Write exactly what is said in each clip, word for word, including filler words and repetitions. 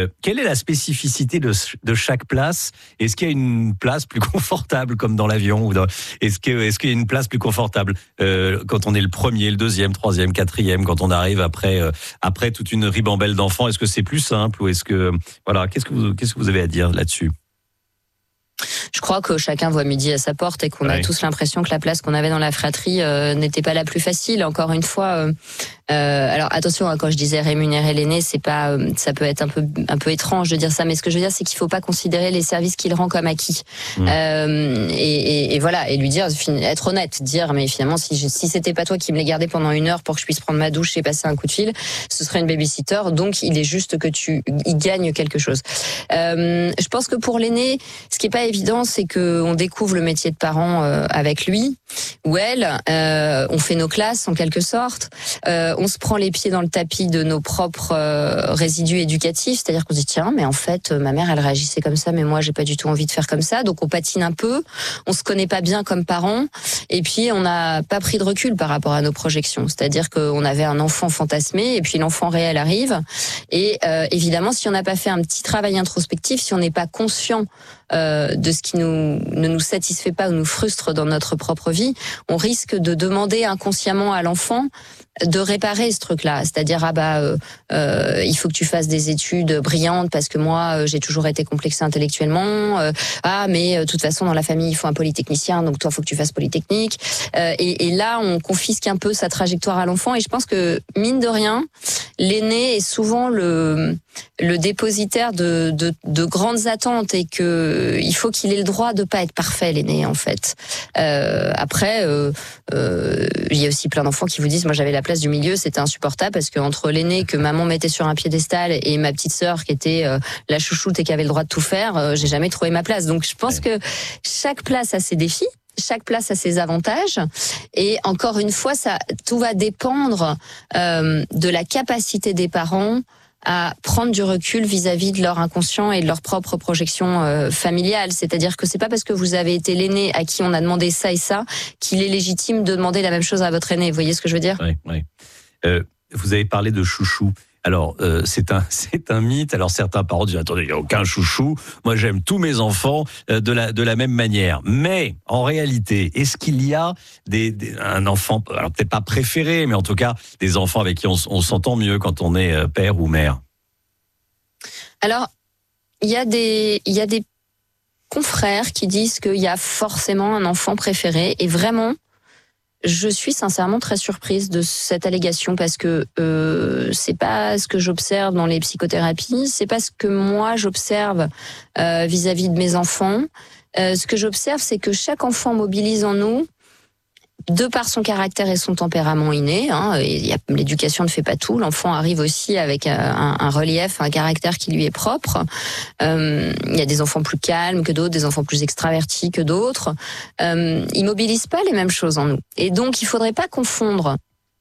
Euh, quelle est la spécificité de, de chaque place ? Est-ce qu'il y a une place plus confortable comme dans l'avion ou dans, est-ce, que, est-ce qu'il y a une place plus confortable euh, quand on est le premier, le deuxième, troisième, quatrième, quand on arrive après, euh, après toute une ribambelle d'enfants ? Est-ce que c'est plus simple ou est-ce que... Voilà, qu'est-ce que vous, qu'est-ce que vous avez à dire là-dessus ? Je crois que chacun voit midi à sa porte et qu'on ouais. a tous l'impression que la place qu'on avait dans la fratrie euh, n'était pas la plus facile. Encore une fois, euh, euh, alors attention, hein, quand je disais rémunérer l'aîné, c'est pas, euh, ça peut être un peu un peu étrange de dire ça, mais ce que je veux dire, c'est qu'il faut pas considérer les services qu'il rend comme acquis. Mmh. Euh, et, et, et voilà, et lui dire, être honnête, dire, mais finalement, si je, si c'était pas toi qui me les gardais pendant une heure pour que je puisse prendre ma douche et passer un coup de fil, ce serait une babysitter. Donc, il est juste que tu y gagnes quelque chose. Euh, je pense que pour l'aîné, ce qui est pas évident, c'est que on découvre le métier de parent euh, avec lui ou elle. Euh, on fait nos classes en quelque sorte. Euh, on se prend les pieds dans le tapis de nos propres euh, résidus éducatifs, c'est-à-dire qu'on se dit tiens, mais en fait, ma mère elle réagissait comme ça, mais moi j'ai pas du tout envie de faire comme ça. Donc on patine un peu. On se connaît pas bien comme parents. Et puis on n'a pas pris de recul par rapport à nos projections. C'est-à-dire qu'on avait un enfant fantasmé et puis l'enfant réel arrive. Et euh, évidemment, si on n'a pas fait un petit travail introspectif, si on n'est pas conscient Euh, de ce qui nous, ne nous satisfait pas ou nous frustre dans notre propre vie, on risque de demander inconsciemment à l'enfant de réparer ce truc-là. C'est-à-dire, ah bah, euh, euh, il faut que tu fasses des études brillantes parce que moi, euh, j'ai toujours été complexé intellectuellement. Euh, ah, mais de euh, toute façon, dans la famille, il faut un polytechnicien, donc toi, il faut que tu fasses polytechnique. Euh, et, et là, on confisque un peu sa trajectoire à l'enfant. Et je pense que, mine de rien, l'aîné est souvent le, le dépositaire de, de, de grandes attentes et que il faut qu'il ait le droit de pas être parfait, l'aîné, en fait. Euh, après, euh, euh, il y a aussi plein d'enfants qui vous disent, moi, j'avais la place du milieu, c'était insupportable parce que entre l'aîné que maman mettait sur un piédestal et ma petite sœur qui était euh, la chouchoute et qui avait le droit de tout faire, euh, j'ai jamais trouvé ma place. Donc je pense que chaque place a ses défis. Chaque place a ses avantages et encore une fois, ça, tout va dépendre euh, de la capacité des parents à prendre du recul vis-à-vis de leur inconscient et de leur propre projection euh, familiale. C'est-à-dire que c'est pas parce que vous avez été l'aîné à qui on a demandé ça et ça qu'il est légitime de demander la même chose à votre aîné. Vous voyez ce que je veux dire ? Oui, oui. Euh, vous avez parlé de chouchou. Alors, euh, c'est un, c'est un mythe. Alors, certains parents disent, attendez, il n'y a aucun chouchou. Moi, j'aime tous mes enfants euh, de la, de la même manière. Mais, en réalité, est-ce qu'il y a des, des, un enfant, alors peut-être pas préféré, mais en tout cas, des enfants avec qui on, on s'entend mieux quand on est euh, père ou mère ? Alors, il y a des, il y a des confrères qui disent qu'il y a forcément un enfant préféré. Et vraiment, je suis sincèrement très surprise de cette allégation parce que euh, c'est pas ce que j'observe dans les psychothérapies, c'est pas ce que moi j'observe euh, vis-à-vis de mes enfants. Euh, ce que j'observe, c'est que chaque enfant mobilise en nous, de par son caractère et son tempérament inné, hein, et y a, l'éducation ne fait pas tout. L'enfant arrive aussi avec un, un relief, un caractère qui lui est propre. Euh, il y a des enfants plus calmes que d'autres, des enfants plus extravertis que d'autres. Euh, ils mobilisent pas les mêmes choses en nous. Et donc, il faudrait pas confondre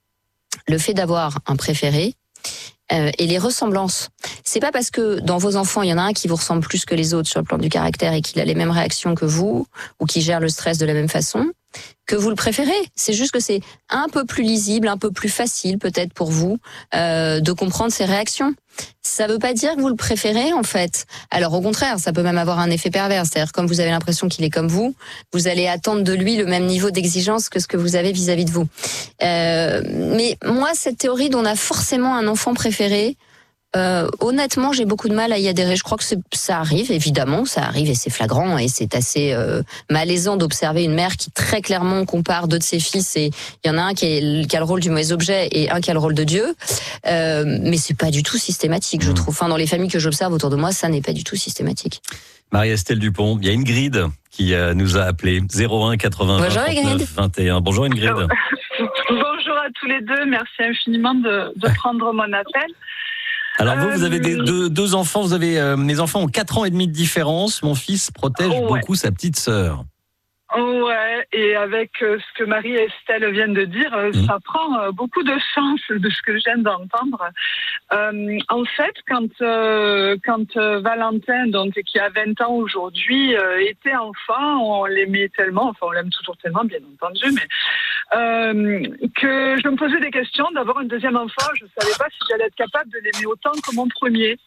le fait d'avoir un préféré euh, et les ressemblances. C'est pas parce que dans vos enfants, il y en a un qui vous ressemble plus que les autres sur le plan du caractère et qu'il a les mêmes réactions que vous ou qui gère le stress de la même façon que vous le préférez. C'est juste que c'est un peu plus lisible, un peu plus facile peut-être pour vous euh, de comprendre ses réactions. Ça veut pas dire que vous le préférez en fait. Alors au contraire, ça peut même avoir un effet pervers. C'est-à-dire comme vous avez l'impression qu'il est comme vous, vous allez attendre de lui le même niveau d'exigence que ce que vous avez vis-à-vis de vous. Euh, mais moi, cette théorie dont on a forcément un enfant préféré, Euh, honnêtement, j'ai beaucoup de mal à y adhérer. Je crois que c'est, ça arrive, évidemment, ça arrive et c'est flagrant et c'est assez euh, malaisant d'observer une mère qui très clairement compare deux de ses fils et il y en a un qui, est, qui a le rôle du mauvais objet et un qui a le rôle de Dieu. Euh, mais c'est pas du tout systématique, je trouve. Enfin, dans les familles que j'observe autour de moi, ça n'est pas du tout systématique. Marie-Estelle Dupont, il y a Ingrid qui euh, nous a appelé zéro un quatre-vingts vingt-neuf vingt et un. Bonjour Ingrid. Bonjour à tous les deux, merci infiniment de, de prendre mon appel. Alors vous, vous avez des, deux, deux enfants, vous avez euh, mes enfants ont quatre ans et demi de différence. Mon fils protège oh ouais. beaucoup sa petite sœur. Ouais, et avec euh, ce que Marie et Estelle viennent de dire, euh, mmh. ça prend euh, beaucoup de sens de ce que je viens d'entendre. Euh, en fait, quand euh, quand euh, Valentin, donc qui a vingt ans aujourd'hui, euh, était enfant, on l'aimait tellement, enfin on l'aime toujours tellement, bien entendu, mais euh, que je me posais des questions d'avoir un deuxième enfant. Je savais pas si j'allais être capable de l'aimer autant que mon premier.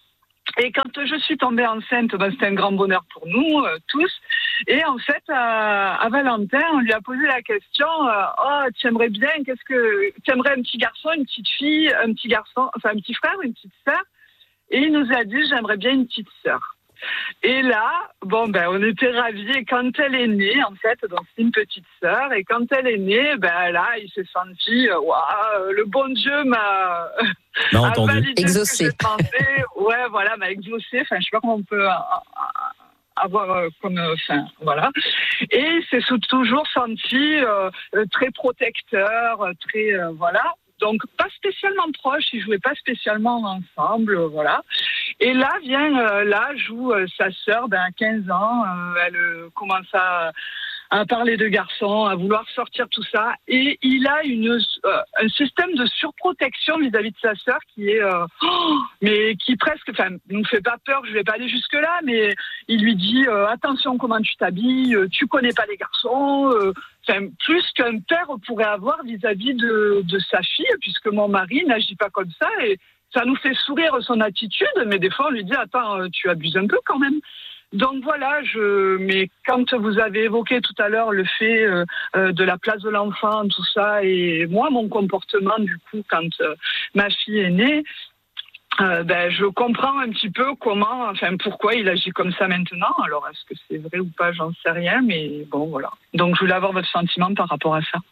Et quand je suis tombée enceinte, ben, c'était un grand bonheur pour nous euh, tous. Et en fait, à, à Valentin, on lui a posé la question euh, oh, tu aimerais bien, qu'est-ce que tu aimerais un petit garçon, une petite fille, un petit garçon, enfin un petit frère, une petite sœur. Et il nous a dit j'aimerais bien une petite sœur. Et là, bon ben, on était ravis. Et quand elle est née, en fait, donc c'est une petite sœur. Et quand elle est née, ben là, il s'est senti, waouh, le bon Dieu m'a, m'a entendu, exaucé. Ouais, voilà, m'a exaucé. Enfin, je sais pas comment on peut avoir comme, enfin, voilà. Et il s'est toujours senti euh, très protecteur, très, euh, voilà. Donc, pas spécialement proche, ils jouaient pas spécialement ensemble, euh, voilà. Et là vient euh, l'âge où euh, sa sœur, ben, à quinze ans, euh, elle euh, commence à, à parler de garçons, à vouloir sortir tout ça. Et il a une, euh, un système de surprotection vis-à-vis de sa sœur qui est, euh, oh, mais qui presque, enfin, nous fait pas peur, je vais pas aller jusque-là, mais il lui dit, euh, attention comment tu t'habilles, euh, tu connais pas les garçons, euh, Enfin, plus qu'un père pourrait avoir vis-à-vis de, de sa fille, puisque mon mari n'agit pas comme ça, et ça nous fait sourire son attitude, mais des fois on lui dit attends, tu abuses un peu quand même. Donc voilà, je. Mais quand vous avez évoqué tout à l'heure le fait euh, de la place de l'enfant, tout ça, et moi mon comportement du coup quand euh, ma fille est née. Euh, ben, je comprends un petit peu comment, enfin, pourquoi il agit comme ça maintenant. Alors, est-ce que c'est vrai ou pas, j'en sais rien, mais bon, voilà. Donc, je voulais avoir votre sentiment par rapport à ça.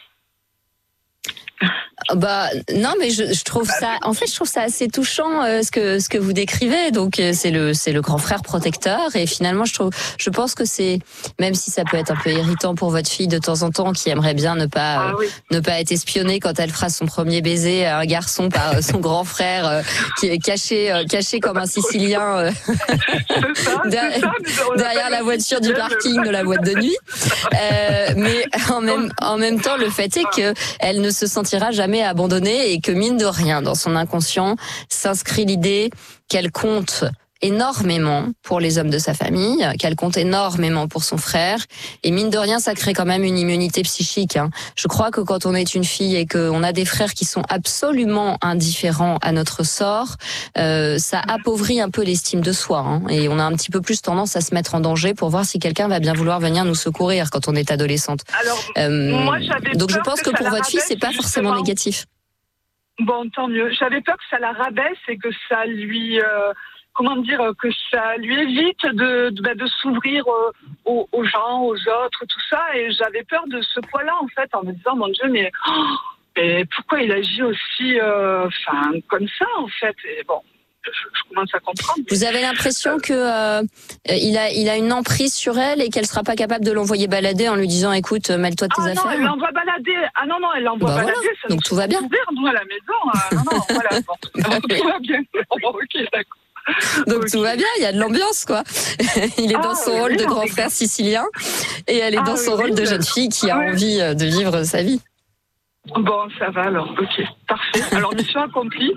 Bah non, mais je, je trouve ça, en fait, je trouve ça assez touchant euh, ce que ce que vous décrivez. Donc euh, c'est le c'est le grand frère protecteur, et finalement je trouve, je pense que c'est, même si ça peut être un peu irritant pour votre fille de temps en temps qui aimerait bien ne pas euh, ah, oui. ne pas être espionnée quand elle fera son premier baiser à un garçon par euh, son grand frère euh, qui est caché euh, caché comme un Sicilien euh, ça, derrière, ça, derrière la voiture du parking de la boîte de nuit. Euh, mais en même en même temps, le fait est que elle ne se sentira jamais abandonnée, et que mine de rien, dans son inconscient, s'inscrit l'idée qu'elle compte énormément pour les hommes de sa famille, qu'elle compte énormément pour son frère, et mine de rien, ça crée quand même une immunité psychique. Hein. Je crois que quand on est une fille et qu'on a des frères qui sont absolument indifférents à notre sort, euh, ça appauvrit un peu l'estime de soi, hein, et on a un petit peu plus tendance à se mettre en danger pour voir si quelqu'un va bien vouloir venir nous secourir quand on est adolescente. Alors, euh, moi, donc je pense que, que pour votre fille, c'est pas forcément justement négatif. Bon, tant mieux. J'avais peur que ça la rabaisse et que ça lui... Euh... comment dire, que ça lui évite de, de, de s'ouvrir aux, aux gens, aux autres, tout ça. Et j'avais peur de ce poids-là, en fait, en me disant, mon Dieu, mais, oh, mais pourquoi il agit aussi euh, enfin, comme ça, en fait. Et bon, je, je commence à comprendre. Vous avez l'impression que euh, il a, il a une emprise sur elle et qu'elle sera pas capable de l'envoyer balader en lui disant, écoute, mêle-toi de tes ah affaires. Non, elle l'envoie balader. Ah non, non, elle l'envoie bah balader. Voilà. Ça donc tout va bien. Ouvert, nous, à la maison. Ah, non, non, voilà. Bon, tout va bien. Bon, ok, d'accord. Donc okay. Tout va bien, il y a de l'ambiance, quoi. Il est ah, dans son oui, rôle oui, de grand frère sicilien, et elle est ah, dans son oui, rôle de jeune fille qui a oui. envie de vivre sa vie. Bon, ça va alors, ok, parfait. Alors, mission accomplie.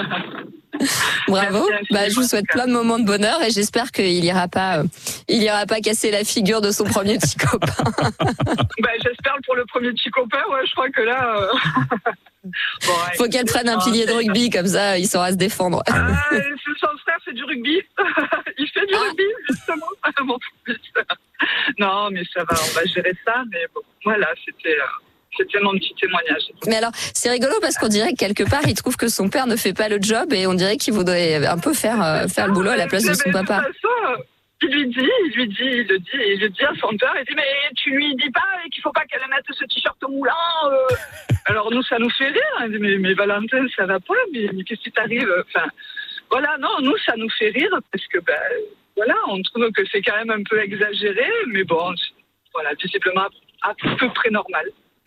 Bravo. Merci, bah, je vous souhaite plein de moments de bonheur, et j'espère qu'il ira pas, euh, il ira pas casser la figure de son premier petit copain. Bah, j'espère pour le premier petit copain. Ouais, je crois que là. Euh... Bon, ouais, faut qu'elle prenne un pilier de rugby, comme ça, il saura se défendre. Ah, son frère fait du rugby. Il fait du ah. rugby, justement. Mon fils. Non, mais ça va, on va gérer ça. Mais bon, voilà, c'était. Euh... C'était mon petit témoignage. Mais alors, c'est rigolo parce qu'on dirait que quelque part, il trouve que son père ne fait pas le job, et on dirait qu'il voudrait un peu faire, euh, faire le boulot à la place de son papa. De toute façon, il lui dit, il lui dit, il le dit, il le dit à son père, il dit, mais tu lui dis pas qu'il faut pas qu'elle mette ce t-shirt moulant. Euh. Alors nous, ça nous fait rire. Il dit, mais, mais Valentin, ça va pas, mais, mais qu'est-ce qui t'arrive? Enfin, voilà, non, nous, ça nous fait rire parce que, ben, voilà, on trouve que c'est quand même un peu exagéré, mais bon, voilà, visiblement à peu près normal.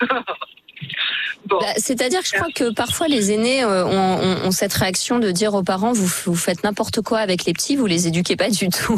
Bon. Bah, c'est-à-dire que je crois que parfois les aînés euh, ont, ont, ont cette réaction de dire aux parents, vous, vous faites n'importe quoi avec les petits, vous les éduquez pas du tout.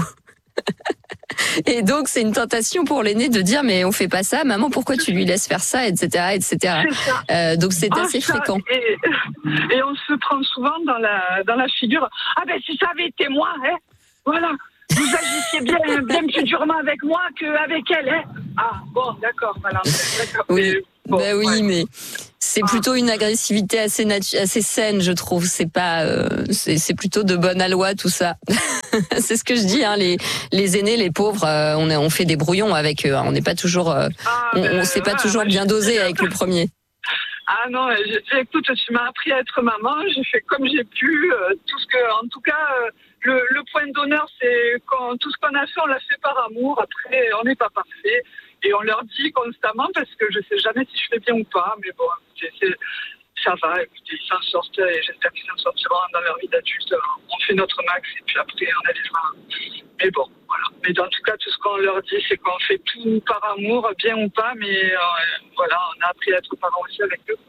Et donc c'est une tentation pour l'aîné de dire, mais on fait pas ça, maman, pourquoi tu lui laisses faire ça, et cetera, et cetera. Euh, donc c'est ah, assez ça, fréquent. Et, et on se prend souvent dans la dans la figure. Ah ben si ça avait été moi, hein, voilà. Vous agissiez bien, bien plus durement avec moi qu'avec elle, hein. Ah, bon, d'accord, voilà. D'accord. Oui, bon, bah oui, ouais. mais c'est plutôt une agressivité assez natu- assez saine, je trouve. C'est pas, euh, c'est, c'est plutôt de bonne aloi tout ça. C'est ce que je dis. Hein, les les aînés, les pauvres, euh, on est, on fait des brouillons avec eux. Hein, on n'est pas toujours, euh, Ah, on, ben, on sait pas ouais, toujours moi, bien je- doser avec le premier. Ah non, je- écoute, tu m'as appris à être maman, j'ai fait comme j'ai pu. euh, tout ce que, en tout cas, euh, le, le point d'honneur, c'est quand tout ce qu'on a fait, on l'a fait par amour. Après, on n'est pas parfait. Et on leur dit constamment, parce que je sais jamais si je fais bien ou pas, mais bon, c'est, c'est- ça va, écoutez, ils s'en sortent et j'espère qu'ils s'en sortiront dans leur vie d'adulte. On fait notre max et puis après, on avisera. Mais bon, voilà. Mais dans tout cas, tout ce qu'on leur dit, c'est qu'on fait tout par amour, bien ou pas, mais euh, voilà, on a appris à être parents aussi avec eux.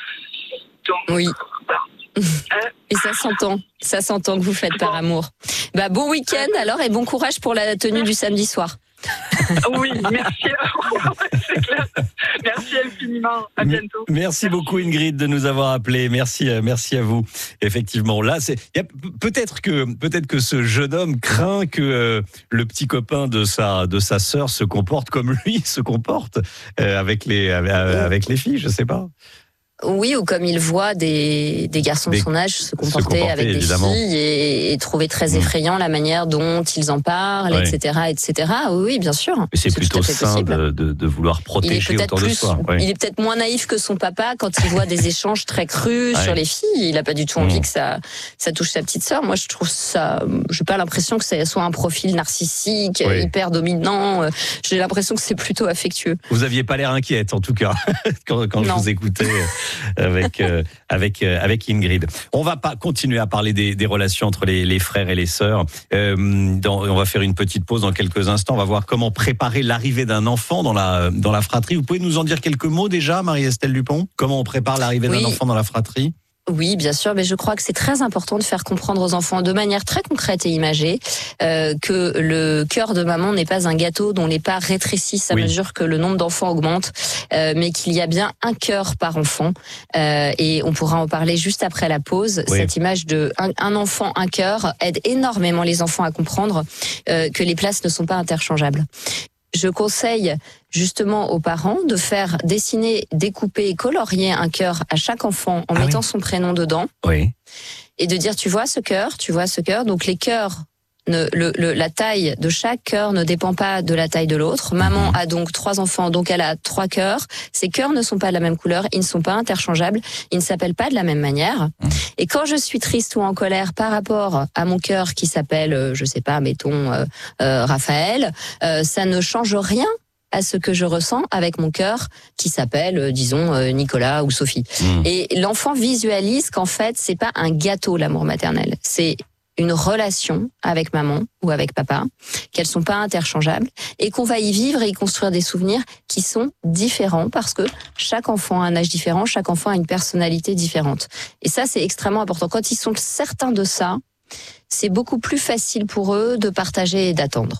Donc, Oui. voilà. Hein? Et ça s'entend, ça s'entend que vous faites par amour. Bah bon week-end alors et bon courage pour la tenue du samedi soir. Oui, merci. C'est clair. Merci infiniment. À bientôt. Merci beaucoup Ingrid de nous avoir appelés. Merci, euh, merci à vous. Effectivement, là, c'est y a, peut-être que peut-être que ce jeune homme craint que euh, le petit copain de sa de sa sœur se comporte comme lui se comporte euh, avec les avec, avec les filles. Je sais pas. Oui, ou comme il voit des, des garçons Des- de son âge se comporter, se comporter, avec des évidemment. filles et, et trouver très Mmh. effrayant la manière dont ils en parlent, Ouais. et cetera, et cetera. Oui, oui, bien sûr. Mais c'est tout plutôt à fait sain possible. de, de, de vouloir Il est protéger peut-être autour de plus, soi. Ouais. il est peut-être moins naïf que son papa quand il voit des échanges très crus Ouais. sur les filles. Il a pas du tout envie Mmh. que ça, ça touche sa petite sœur. Moi, je trouve ça, j'ai pas l'impression que ça soit un profil narcissique, Oui. hyper dominant. J'ai l'impression que c'est plutôt affectueux. Vous aviez pas l'air inquiète en tout cas quand, quand je Non. vous écoutais avec euh, avec euh, avec Ingrid. On va pas continuer à parler des, des relations entre les, les frères et les sœurs. Euh, dans, on va faire une petite pause dans quelques instants. On va voir comment préparer l'arrivée d'un enfant dans la dans la fratrie. Vous pouvez nous en dire quelques mots déjà, Marie-Estelle Dupont? Comment on prépare l'arrivée Oui. d'un enfant dans la fratrie? Oui, bien sûr, mais je crois que c'est très important de faire comprendre aux enfants de manière très concrète et imagée euh, que le cœur de maman n'est pas un gâteau dont les parts rétrécissent à Oui. mesure que le nombre d'enfants augmente, euh, mais qu'il y a bien un cœur par enfant. Euh, et on pourra en parler juste après la pause. Oui. Cette image de un, un enfant, un cœur aide énormément les enfants à comprendre euh, que les places ne sont pas interchangeables. Je conseille justement aux parents de faire dessiner, découper et colorier un cœur à chaque enfant en Ah mettant oui. son prénom dedans Oui. et de dire tu vois ce cœur, tu vois ce cœur. Donc les cœurs, ne, le, le, la taille de chaque cœur ne dépend pas de la taille de l'autre. Maman Mhm. a donc trois enfants, donc elle a trois cœurs. Ces cœurs ne sont pas de la même couleur, ils ne sont pas interchangeables, ils ne s'appellent pas de la même manière. Mhm. Et quand je suis triste ou en colère par rapport à mon cœur qui s'appelle, euh, je sais pas, mettons euh, euh, Raphaël, euh, ça ne change rien à ce que je ressens avec mon cœur qui s'appelle, euh, disons, euh, Nicolas ou Sophie. Mmh. Et l'enfant visualise qu'en fait, c'est pas un gâteau, l'amour maternel. C'est une relation avec maman ou avec papa, qu'elles sont pas interchangeables et qu'on va y vivre et y construire des souvenirs qui sont différents parce que chaque enfant a un âge différent, chaque enfant a une personnalité différente. Et ça, c'est extrêmement important. Quand ils sont certains de ça, c'est beaucoup plus facile pour eux de partager et d'attendre.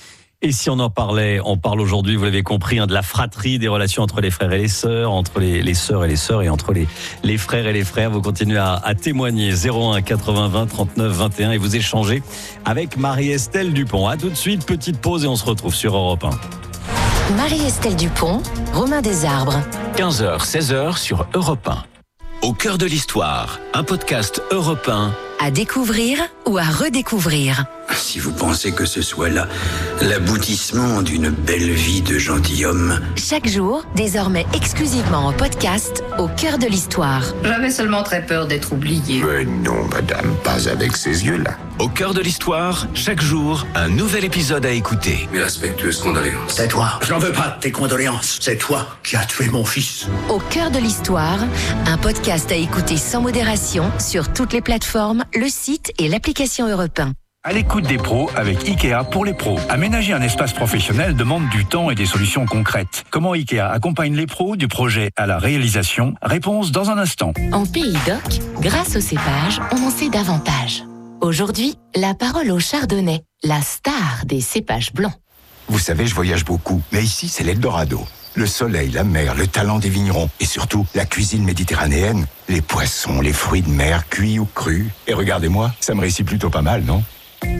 Et si on en parlait, on parle aujourd'hui, vous l'avez compris, hein, de la fratrie, des relations entre les frères et les sœurs, entre les, les sœurs et les sœurs et entre les, les frères et les frères. Vous continuez à, à témoigner zéro un quatre-vingts vingt trente-neuf vingt et un et vous échangez avec Marie-Estelle Dupont. À tout de suite, petite pause et on se retrouve sur Europe un. Marie-Estelle Dupont, Romain Desarbres. quinze heures, seize heures sur Europe un. Au cœur de l'histoire, un podcast Europe un. À découvrir ou à redécouvrir. Si vous pensez que ce soit là l'aboutissement d'une belle vie de gentilhomme, Chaque jour, désormais exclusivement en podcast, au cœur de l'histoire. J'avais seulement très peur d'être oubliée. Mais non, madame, pas avec ces yeux-là. Au cœur de l'histoire, chaque jour, un nouvel épisode à écouter. mes respectueuses condoléances. C'est toi. Je n'en veux pas de tes condoléances. C'est toi qui as tué mon fils. Au cœur de l'histoire, un podcast à écouter sans modération sur toutes les plateformes, le site et l'application Europe un. À l'écoute des pros avec Ikea pour les pros. Aménager un espace professionnel demande du temps et des solutions concrètes. Comment Ikea accompagne les pros du projet à la réalisation? Réponse dans un instant. En Pays d'Oc, grâce au cépage, on en sait davantage. Aujourd'hui, la parole au chardonnay, la star des cépages blancs. Vous savez, je voyage beaucoup, mais ici, c'est l'Eldorado. Le soleil, la mer, le talent des vignerons et surtout la cuisine méditerranéenne, les poissons, les fruits de mer, cuits ou crus. Et regardez-moi, ça me réussit plutôt pas mal, non? Pays d'Oc,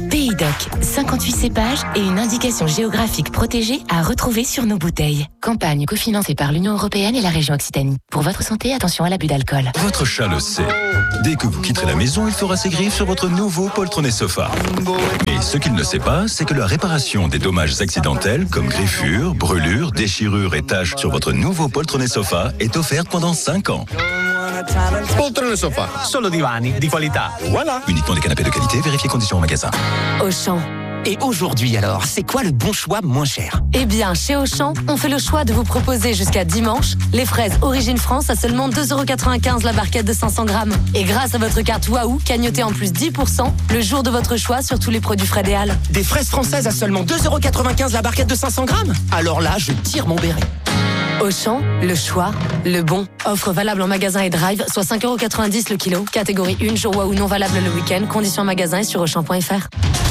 cinquante-huit cépages et une indication géographique protégée à retrouver sur nos bouteilles. Campagne cofinancée par l'Union européenne et la région Occitanie. Pour votre santé, attention à l'abus d'alcool. Votre chat le sait. Dès que vous quitterez la maison, il fera ses griffes sur votre nouveau poltronné sofa. Et ce qu'il ne sait pas, c'est que la réparation des dommages accidentels comme griffures, brûlures, déchirures et taches sur votre nouveau poltronné sofa est offerte pendant cinq ans. Poltrone sofa, solo divani di qualità. Voilà. Uniquement des canapés de qualité, vérifiez conditions au magasin. Auchan. Et aujourd'hui alors, c'est quoi le bon choix moins cher? Eh bien, chez Auchan, on fait le choix de vous proposer jusqu'à dimanche les fraises Origine France à seulement deux euros quatre-vingt-quinze la barquette de cinq cents grammes. Et grâce à votre carte Waouh, cagnotez en plus dix pour cent le jour de votre choix sur tous les produits Frédéal. Des fraises françaises à seulement deux euros quatre-vingt-quinze la barquette de cinq cents grammes? Alors là, je tire mon béret. Auchan, le choix, le bon. Offre valable en magasin et drive, soit cinq euros quatre-vingt-dix le kilo. Catégorie un, jour Waouh non valable le week-end. Conditions magasin et sur auchan point f r.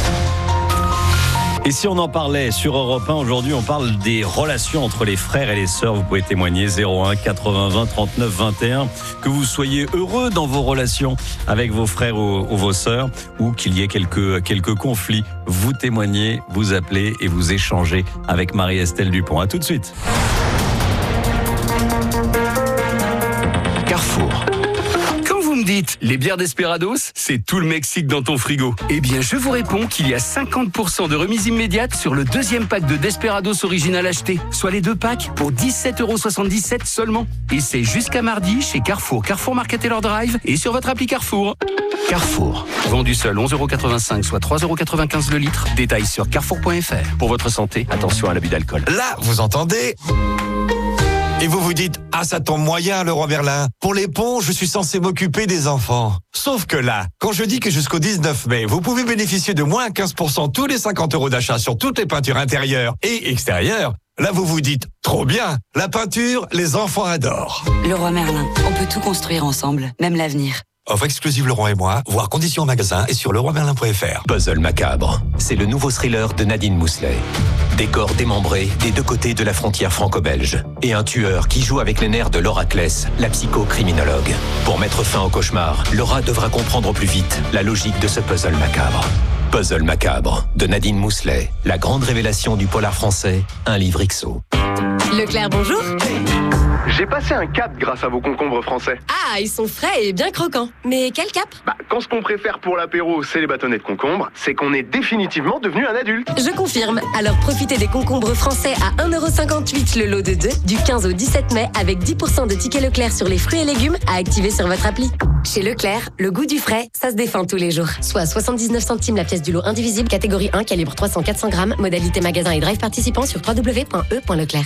Et si on en parlait sur Europe un, aujourd'hui on parle des relations entre les frères et les sœurs. Vous pouvez témoigner zéro un quatre-vingts vingt trente-neuf vingt et un, que vous soyez heureux dans vos relations avec vos frères ou, ou vos sœurs, ou qu'il y ait quelques, quelques conflits. Vous témoignez, vous appelez et vous échangez avec Marie-Estelle Dupont. À tout de suite. Carrefour. Quand vous me dites les bières Desperados, c'est tout le Mexique dans ton frigo. Eh bien, je vous réponds qu'il y a cinquante pour cent de remise immédiate sur le deuxième pack de Desperados original acheté, soit les deux packs pour dix-sept euros soixante-dix-sept seulement. Et c'est jusqu'à mardi chez Carrefour, Carrefour Market Taylor Drive et sur votre appli Carrefour. Carrefour. Vendu seul onze euros quatre-vingt-cinq, soit trois euros quatre-vingt-quinze le litre. Détails sur carrefour point f r. Pour votre santé, attention à l'abus d'alcool. Là, vous entendez ? Et vous vous dites, ah ça tombe moyen le roi Merlin. Pour les ponts, je suis censé m'occuper des enfants. Sauf que là, quand je dis que jusqu'au dix-neuf mai, vous pouvez bénéficier de moins quinze pour cent tous les cinquante euros d'achat sur toutes les peintures intérieures et extérieures, là vous vous dites, trop bien, la peinture, les enfants adorent. Le roi Merlin, on peut tout construire ensemble, même l'avenir. Offre exclusive Leroy et moi, voir conditions en magasin et sur leroy merlin point f r. Puzzle macabre, c'est le nouveau thriller de Nadine Mousselet. Décor démembré des deux côtés de la frontière franco-belge. Et un tueur qui joue avec les nerfs de Laura Kless, la psychocriminologue. Pour mettre fin au cauchemar, Laura devra comprendre au plus vite la logique de ce puzzle macabre. Puzzle macabre, de Nadine Mousselet, la grande révélation du polar français, un livre X O. Leclerc, bonjour. J'ai passé un cap grâce à vos concombres français. Ah, ils sont frais et bien croquants. Mais quel cap? Bah, quand ce qu'on préfère pour l'apéro, c'est les bâtonnets de concombre, c'est qu'on est définitivement devenu un adulte. Je confirme. Alors profitez des concombres français à un euro cinquante-huit le lot de deux, du quinze au dix-sept mai, avec dix pour cent de tickets Leclerc sur les fruits et légumes à activer sur votre appli. Chez Leclerc, le goût du frais, ça se défend tous les jours. Soit soixante-dix-neuf centimes la pièce du lot indivisible, catégorie un, calibre trois cents à quatre cents grammes, modalité magasin et drive participant sur w w w point e point leclerc.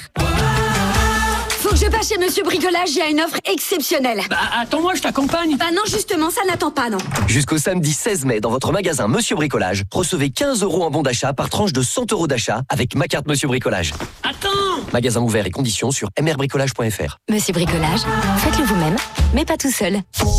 Faut que je passe chez Monsieur Bricolage, il y a une offre exceptionnelle. Bah attends-moi, je t'accompagne. Bah non, justement, ça n'attend pas, non. Jusqu'au samedi seize mai, dans votre magasin Monsieur Bricolage, recevez quinze euros en bon d'achat par tranche de cent euros d'achat avec ma carte Monsieur Bricolage. Attends! Magasin ouvert et conditions sur m r bricolage point f r. Monsieur Bricolage, faites-le vous-même, mais pas tout seul.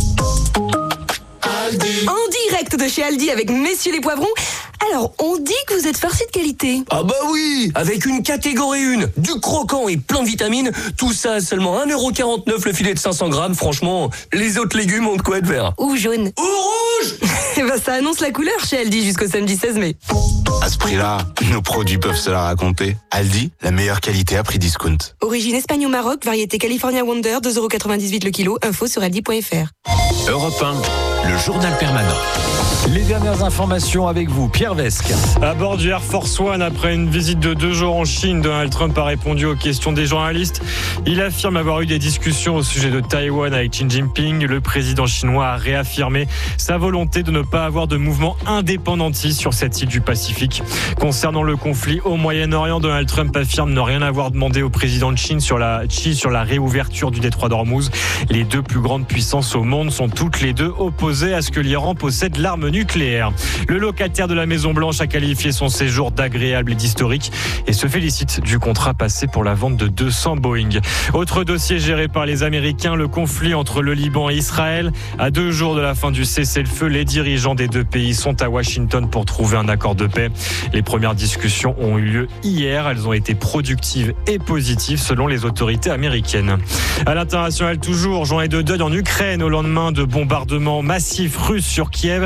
Aldi. En direct de chez Aldi avec Messieurs les Poivrons. Alors, on dit que vous êtes farci de qualité. Ah bah oui, avec une catégorie un, du croquant et plein de vitamines, tout ça à seulement un euro quarante-neuf le filet de cinq cents grammes. Franchement, les autres légumes ont de quoi être verts. Ou jaune. Ou rouge. Eh ben, ça annonce la couleur chez Aldi jusqu'au samedi seize mai. À ce prix-là, nos produits peuvent se la raconter. Aldi, la meilleure qualité à prix discount. Origine Espagne au Maroc, variété California Wonder, deux euros quatre-vingt-dix-huit le kilo. Info sur aldi point f r. Europe un, le journal permanent. Les dernières informations avec vous, Pierre Vesque. À bord du Air Force One, après une visite de deux jours en Chine, Donald Trump a répondu aux questions des journalistes. Il affirme avoir eu des discussions au sujet de Taïwan avec Xi Jinping. Le président chinois a réaffirmé sa volonté de ne pas avoir de mouvement indépendantiste sur cette île du Pacifique. Concernant le conflit au Moyen-Orient, Donald Trump affirme ne rien avoir demandé au président de Chine sur la, Xi sur la réouverture du détroit d'Ormuz. Les deux plus grandes puissances au monde sont toutes les deux opposées à ce que l'Iran possède l'arme nucléaire. Le locataire de la Maison-Blanche a qualifié son séjour d'agréable et d'historique et se félicite du contrat passé pour la vente de deux cents Boeing. Autre dossier géré par les Américains, le conflit entre le Liban et Israël. À deux jours de la fin du cessez-le-feu, les dirigeants des deux pays sont à Washington pour trouver un accord de paix. Les premières discussions ont eu lieu hier. Elles ont été productives et positives selon les autorités américaines. À l'international toujours, journée de deuil en Ukraine au lendemain de bombardements massifs russes sur Kiev.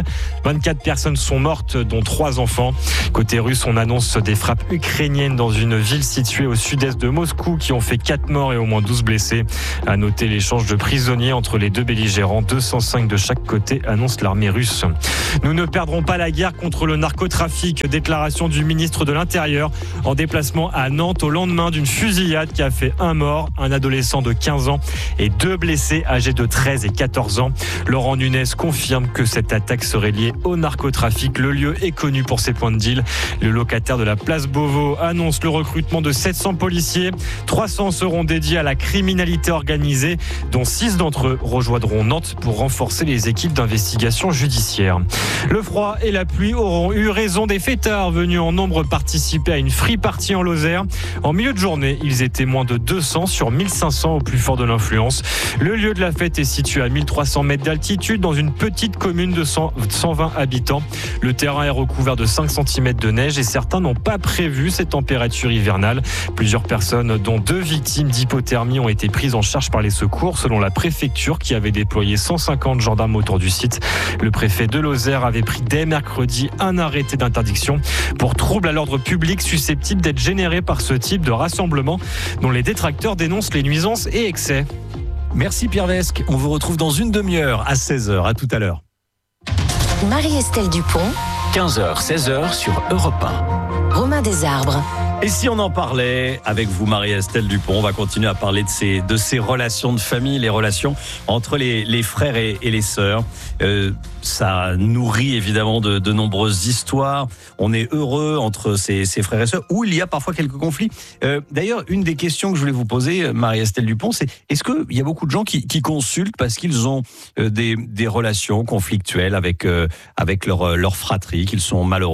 vingt-quatre personnes sont mortes, dont trois enfants. Côté russe, on annonce des frappes ukrainiennes dans une ville située au sud-est de Moscou qui ont fait quatre morts et au moins douze blessés. À noter l'échange de prisonniers entre les deux belligérants, deux cent cinq de chaque côté, annonce l'armée russe. Nous ne perdrons pas la guerre contre le narcotrafic, déclaration du ministre de l'Intérieur en déplacement à Nantes au lendemain d'une fusillade qui a fait un mort, un adolescent de quinze ans et deux blessés âgés de treize et quatorze ans. Laurent Nunez confirme que cette attaque serait liée au narcotrafic. Le lieu est connu pour ses points de deal. Le locataire de la place Beauvau annonce le recrutement de sept cents policiers. trois cents seront dédiés à la criminalité organisée, dont six d'entre eux rejoindront Nantes pour renforcer les équipes d'investigation judiciaire. Le froid et la pluie auront eu raison des fêtards venus en nombre participer à une free party en Lozère. En milieu de journée, ils étaient moins de deux cents sur mille cinq cents au plus fort de l'influence. Le lieu de la fête est situé à mille trois cents mètres d'altitude dans une petite commune de cent vingt habitants. Le terrain est recouvert de cinq centimètres de neige et certains n'ont pas prévu ces températures hivernales. Plusieurs personnes, dont deux victimes d'hypothermie, ont été prises en charge par les secours, selon la préfecture qui avait déployé cent cinquante gendarmes autour du site. Le préfet de Lozère avait pris dès mercredi un arrêté d'interdiction pour trouble à l'ordre public susceptible d'être généré par ce type de rassemblement dont les détracteurs dénoncent les nuisances et excès. Merci Pierre Vesque. On vous retrouve dans une demi-heure à seize heures. À tout à l'heure. Marie-Estelle Dupont, quinze heures, seize heures sur Europe un. Romain Desarbres. Et si on en parlait avec vous, Marie-Estelle Dupont, on va continuer à parler de ces, de ces relations de famille, les relations entre les, les frères et, et les sœurs. Euh, ça nourrit évidemment de, de nombreuses histoires. On est heureux entre ces, ces frères et sœurs, où il y a parfois quelques conflits. Euh, d'ailleurs, une des questions que je voulais vous poser, Marie-Estelle Dupont, c'est est-ce qu'il y a beaucoup de gens qui, qui consultent parce qu'ils ont euh, des, des relations conflictuelles avec, euh, avec leur, leur fratrie, qu'ils sont malheureux ?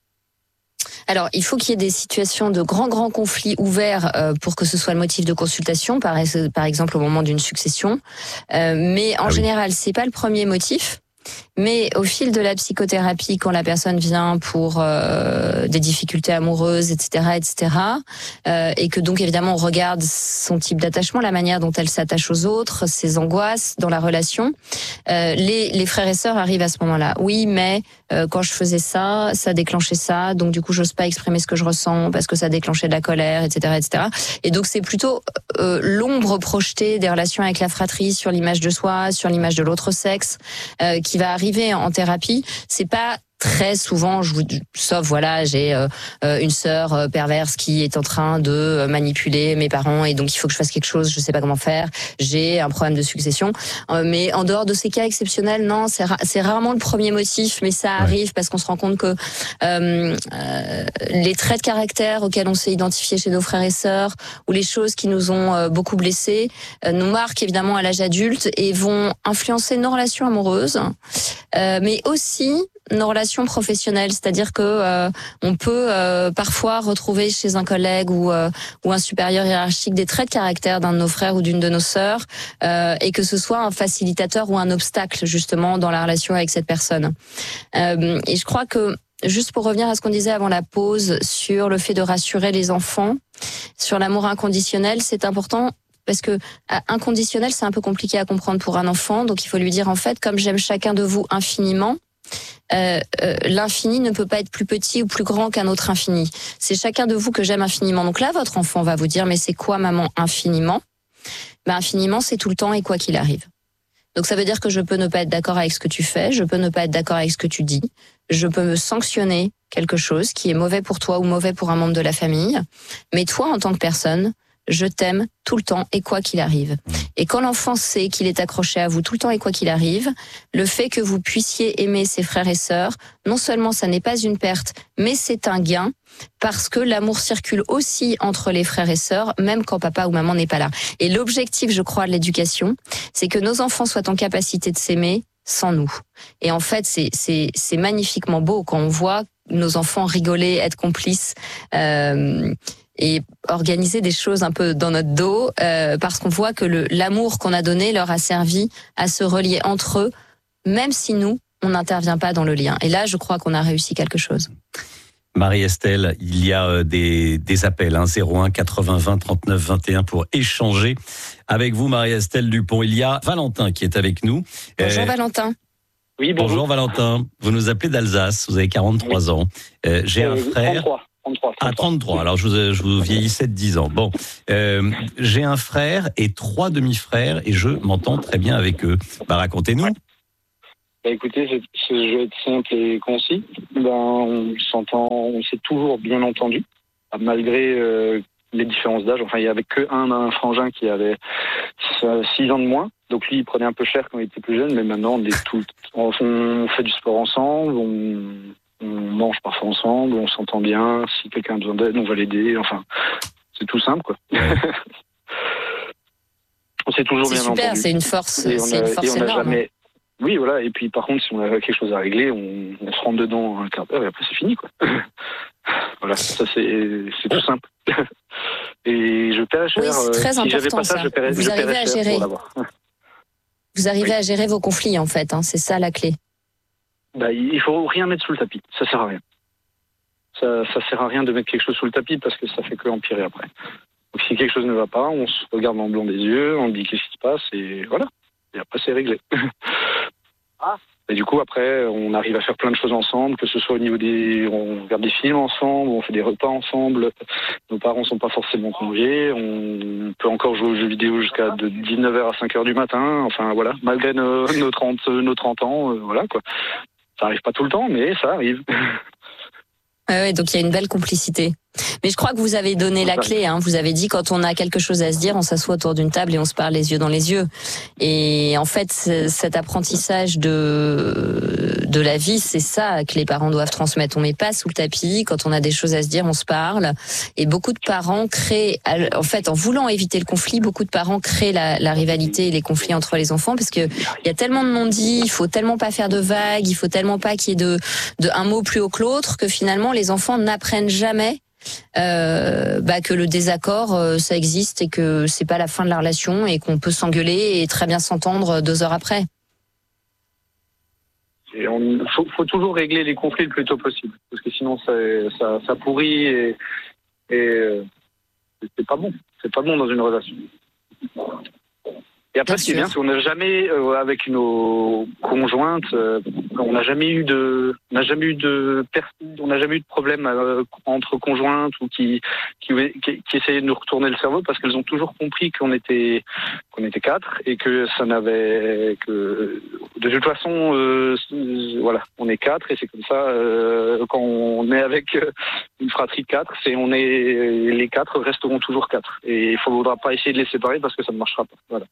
Alors, il faut qu'il y ait des situations de grands, grands conflits ouverts euh, pour que ce soit le motif de consultation, par, par exemple au moment d'une succession. Euh, mais en ah oui. général, c'est pas le premier motif. Mais au fil de la psychothérapie, quand la personne vient pour euh, des difficultés amoureuses, et cetera, et cetera, euh, et que donc évidemment on regarde son type d'attachement, la manière dont elle s'attache aux autres, ses angoisses dans la relation, euh, les, les frères et sœurs arrivent à ce moment-là. Oui, mais euh, quand je faisais ça, ça déclenchait ça, donc du coup j'ose pas exprimer ce que je ressens parce que ça déclenchait de la colère, et cetera, et cetera. Et donc c'est plutôt euh, l'ombre projetée des relations avec la fratrie sur l'image de soi, sur l'image de l'autre sexe, euh, qui va arriver en thérapie. C'est pas très souvent, je vous, sauf voilà, j'ai euh, une sœur euh, perverse qui est en train de manipuler mes parents et donc il faut que je fasse quelque chose, je sais pas comment faire. J'ai un problème de succession, euh, mais en dehors de ces cas exceptionnels, non, c'est, ra- c'est rarement le premier motif, mais ça arrive parce qu'on se rend compte que euh, euh, les traits de caractère auxquels on s'est identifié chez nos frères et sœurs ou les choses qui nous ont euh, beaucoup blessés euh, nous marquent évidemment à l'âge adulte et vont influencer nos relations amoureuses, euh, mais aussi nos relations professionnelles, c'est-à-dire que euh, on peut euh, parfois retrouver chez un collègue ou euh, ou un supérieur hiérarchique des traits de caractère d'un de nos frères ou d'une de nos sœurs, euh, et que ce soit un facilitateur ou un obstacle justement dans la relation avec cette personne. Euh, et je crois que juste pour revenir à ce qu'on disait avant la pause sur le fait de rassurer les enfants sur l'amour inconditionnel, c'est important. Parce que inconditionnel, c'est un peu compliqué à comprendre pour un enfant, donc il faut lui dire en fait, comme j'aime chacun de vous infiniment, Euh, euh, l'infini ne peut pas être plus petit ou plus grand qu'un autre infini. C'est chacun de vous que j'aime infiniment. Donc là, votre enfant va vous dire, mais c'est quoi maman infiniment ? Ben, infiniment, c'est tout le temps et quoi qu'il arrive. Donc ça veut dire que je peux ne pas être d'accord avec ce que tu fais, je peux ne pas être d'accord avec ce que tu dis, je peux me sanctionner quelque chose qui est mauvais pour toi ou mauvais pour un membre de la famille, mais toi, en tant que personne, je t'aime tout le temps et quoi qu'il arrive. Et quand l'enfant sait qu'il est accroché à vous tout le temps et quoi qu'il arrive, le fait que vous puissiez aimer ses frères et sœurs, non seulement ça n'est pas une perte, mais c'est un gain parce que l'amour circule aussi entre les frères et sœurs, même quand papa ou maman n'est pas là. Et l'objectif, je crois, de l'éducation, c'est que nos enfants soient en capacité de s'aimer sans nous. Et en fait, c'est, c'est, c'est magnifiquement beau quand on voit nos enfants rigoler, être complices, euh, et organiser des choses un peu dans notre dos, euh, parce qu'on voit que le, l'amour qu'on a donné leur a servi à se relier entre eux, même si nous, on n'intervient pas dans le lien. Et là, je crois qu'on a réussi quelque chose. Marie-Estelle, il y a des, des appels, hein, zéro un quatre-vingts vingt trente-neuf vingt et un pour échanger avec vous, Marie-Estelle Dupont. Il y a Valentin qui est avec nous. Bonjour euh, Valentin. Oui, bonjour. Bonjour Valentin, vous nous appelez d'Alsace, vous avez quarante-trois oui. ans. Euh, j'ai euh, un frère... trente-trois. trente-trois, trente-trois. Ah, trente-trois, alors je vous, je vous vieillissais de dix ans. Bon, euh, j'ai un frère et trois demi-frères et je m'entends très bien avec eux. Bah, racontez-nous. Bah, écoutez, je, je vais être simple et concis. Ben, on s'entend, on s'est toujours bien entendu, malgré euh, les différences d'âge. Enfin, il n'y avait que un, un frangin qui avait six ans de moins. Donc lui, il prenait un peu cher quand il était plus jeune, mais maintenant, on est tout, on, on fait du sport ensemble, on, on mange parfois ensemble, on s'entend bien. Si quelqu'un a besoin d'aide, on va l'aider. Enfin, c'est tout simple, quoi. Ouais. On s'est toujours c'est bien super, entendu. C'est une force, c'est a, une force énorme. Jamais... Oui, voilà. Et puis, par contre, si on a quelque chose à régler, on, on se rentre dedans un quart d'heure et après, c'est fini, quoi. Voilà, ça, c'est, c'est tout simple. Et je paierais cher. Oui, c'est très si important, j'avais pas ça, ça. je paierais, Vous je arrivez paierais à cher gérer. pour l'avoir. Vous arrivez oui. à gérer vos conflits, en fait. Hein, c'est ça, la clé. Bah, il faut rien mettre sous le tapis. Ça sert à rien. Ça, ça sert à rien de mettre quelque chose sous le tapis parce que ça fait que empirer après. Donc, si quelque chose ne va pas, on se regarde dans le blanc des yeux, on dit qu'est-ce qui se passe et voilà. Et après, c'est réglé. Ah. Et du coup, après, on arrive à faire plein de choses ensemble, que ce soit au niveau des... On regarde des films ensemble, on fait des repas ensemble. Nos parents sont pas forcément conviés. On peut encore jouer aux jeux vidéo jusqu'à de dix-neuf heures à cinq heures du matin. Enfin, voilà. Malgré nos, nos, trente, nos trente ans, euh, voilà, quoi. Ça arrive pas tout le temps, mais ça arrive. Ah ouais, donc il y a une belle complicité. Mais je crois que vous avez donné la clé. Hein. Vous avez dit quand on a quelque chose à se dire, on s'assoit autour d'une table et on se parle les yeux dans les yeux. Et en fait, cet apprentissage de de la vie, c'est ça que les parents doivent transmettre. On met pas sous le tapis. Quand on a des choses à se dire, on se parle. Et beaucoup de parents créent, en fait, en voulant éviter le conflit, beaucoup de parents créent la, la rivalité et les conflits entre les enfants parce que il y a tellement de non-dits, il faut tellement pas faire de vagues, il faut tellement pas qu'il y ait de, de un mot plus haut que l'autre que finalement les enfants n'apprennent jamais. Euh, bah que le désaccord euh, ça existe et que c'est pas la fin de la relation et qu'on peut s'engueuler et très bien s'entendre deux heures après. Il faut, faut toujours régler les conflits le plus tôt possible parce que sinon ça, ça, ça pourrit et, et euh, c'est pas bon. C'est pas bon dans une relation. Et après, bien ce qui est bien, c'est qu'on n'a jamais, euh, avec nos conjointes, euh, on n'a jamais eu de, on n'a jamais eu de, on n'a jamais eu de problème euh, entre conjointes ou qui, qui, qui, qui essayaient de nous retourner le cerveau parce qu'elles ont toujours compris qu'on était, qu'on était quatre et que ça n'avait que, de toute façon, euh, voilà, on est quatre et c'est comme ça. Euh, quand on est avec une fratrie de quatre, c'est on est les quatre resteront toujours quatre et il faudra pas essayer de les séparer parce que ça ne marchera pas. Voilà.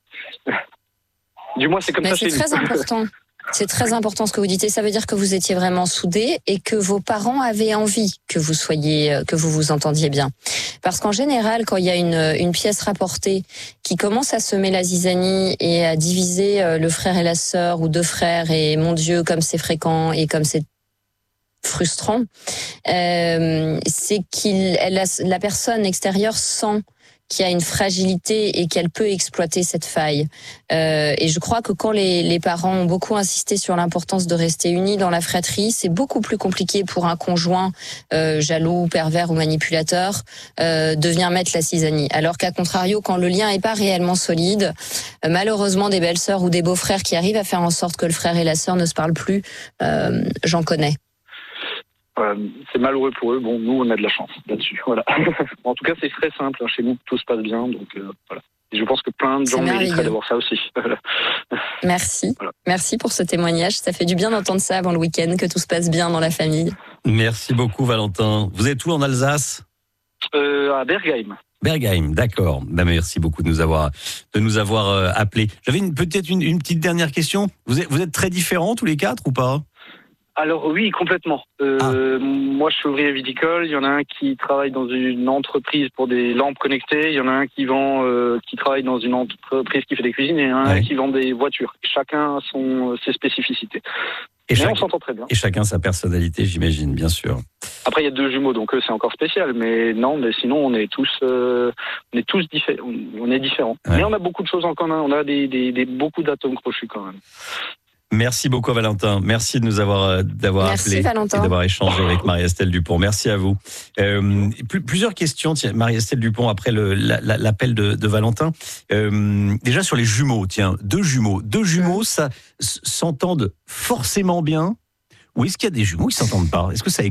Du moins, c'est comme Mais ça c'est chez très nous. important. C'est très important ce que vous dites. Et ça veut dire que vous étiez vraiment soudés et que vos parents avaient envie que vous soyez, que vous vous entendiez bien. Parce qu'en général, quand il y a une, une pièce rapportée qui commence à semer la zizanie et à diviser le frère et la sœur ou deux frères et mon Dieu, comme c'est fréquent et comme c'est frustrant, euh, c'est qu'il, elle a, la personne extérieure sent qu'il y a une fragilité et qu'elle peut exploiter cette faille. Euh, et je crois que quand les, les parents ont beaucoup insisté sur l'importance de rester unis dans la fratrie, c'est beaucoup plus compliqué pour un conjoint euh, jaloux, pervers ou manipulateur euh, de venir mettre la zizanie. Alors qu'à contrario, quand le lien est pas réellement solide, euh, malheureusement des belles-sœurs ou des beaux-frères qui arrivent à faire en sorte que le frère et la sœur ne se parlent plus, euh, j'en connais. Voilà, c'est malheureux pour eux. Bon, nous, on a de la chance là-dessus. Voilà. En tout cas, c'est très simple. Chez nous, tout se passe bien. Donc, euh, voilà. Et je pense que plein de gens mériteraient d'avoir ça aussi. Voilà. Merci. Voilà. Merci pour ce témoignage. Ça fait du bien d'entendre ça avant le week-end, que tout se passe bien dans la famille. Merci beaucoup, Valentin. Vous êtes où en Alsace ? euh, À Bergheim. Bergheim, d'accord. Ben, merci beaucoup de nous avoir, de nous avoir euh, appelés. J'avais une, peut-être une, une petite dernière question. Vous êtes, vous êtes très différents tous les quatre ou pas ? Alors oui, complètement. Euh, ah. Moi, je suis ouvrier viticole. Il y en a un qui travaille dans une entreprise pour des lampes connectées. Il y en a un qui vend, euh, qui travaille dans une entreprise qui fait des cuisines, et un ouais. qui vend des voitures. Chacun a son ses spécificités. Et Mais chaque, on s'entend très bien. Et chacun sa personnalité, j'imagine, bien sûr. Après, il y a deux jumeaux, donc eux, c'est encore spécial. Mais non, mais sinon, on est tous, euh, on est tous différents. On est différents. Ouais. Mais on a beaucoup de choses en commun. On a des, des, des beaucoup d'atomes crochus quand même. Merci beaucoup Valentin. Merci de nous avoir d'avoir Merci, appelé Valentin. et d'avoir échangé avec Marie-Estelle Dupont. Merci à vous. Euh, plusieurs questions, tiens, Marie-Estelle Dupont, après le, la, la, l'appel de, de Valentin. Euh, déjà sur les jumeaux, tiens, deux jumeaux. Deux jumeaux, ça s'entendent forcément bien. Ou est-ce qu'il y a des jumeaux qui s'entendent pas ? Est-ce que ça